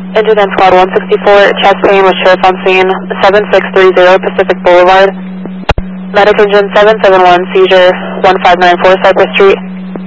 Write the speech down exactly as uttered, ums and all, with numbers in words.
Engine and Squad one sixty-four, chest pain with sheriff on scene, seven six three zero Pacific Boulevard. Medic engine seven seven one, seizure one five nine four Cypress Street.